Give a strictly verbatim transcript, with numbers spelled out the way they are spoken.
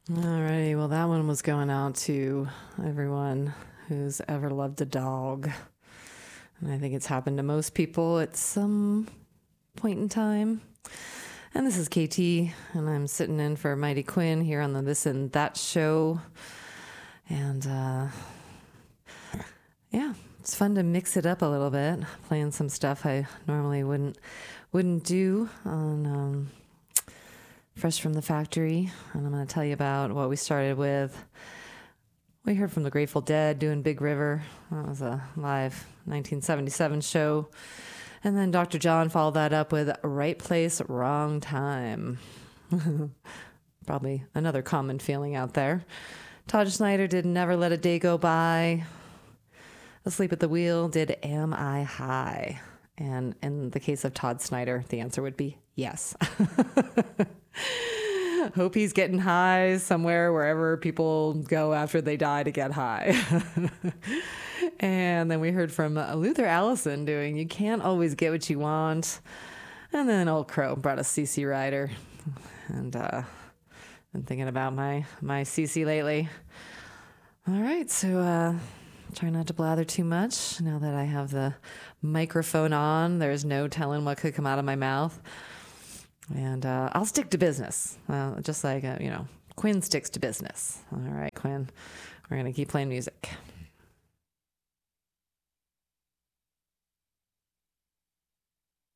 Alrighty, well, that one was going out to everyone who's ever loved a dog. And I think it's happened to most people at some point in time. And this is K T, and I'm sitting in for Mighty Quinn here on the This and That show. And uh, yeah, it's fun to mix it up a little bit, playing some stuff I normally wouldn't wouldn't do on um, Fresh from the Factory. And I'm going to tell you about what we started with. We heard from the Grateful Dead doing Big River. That was a live nineteen seventy-seven show. And then Doctor John followed that up with Right Place, Wrong Time. Probably another common feeling out there. Todd Snyder did Never Let a Day Go By. Asleep at the Wheel did Am I High? And in the case of Todd Snyder, the answer would be yes. Hope he's getting high somewhere, wherever people go after they die to get high. And then we heard from Luther Allison doing You Can't Always Get What You Want. And then Old Crow brought us C C Rider. And uh, been thinking about my, my C C lately. All right, so uh, try not to blather too much. Now that I have the microphone on, there's no telling what could come out of my mouth. And uh, I'll stick to business, uh, just like, uh, you know, Quinn sticks to business. All right, Quinn, we're going to keep playing music.